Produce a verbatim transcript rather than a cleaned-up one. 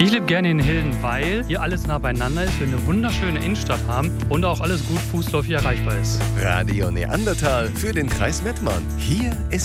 Ich lebe gerne in Hilden, weil hier alles nah beieinander ist, wir eine wunderschöne Innenstadt haben und auch alles gut fußläufig erreichbar ist. Radio Neandertal für den Kreis Mettmann. Hier ist